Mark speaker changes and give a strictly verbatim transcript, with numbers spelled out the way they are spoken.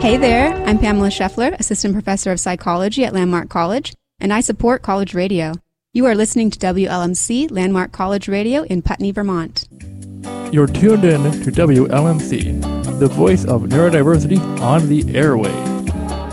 Speaker 1: Hey there, I'm Pamela Scheffler, Assistant Professor of Psychology at Landmark College, and I support College Radio. You are listening to W L M C, Landmark College Radio in Putney, Vermont.
Speaker 2: You're tuned in to W L M C, the voice of neurodiversity on the airwaves.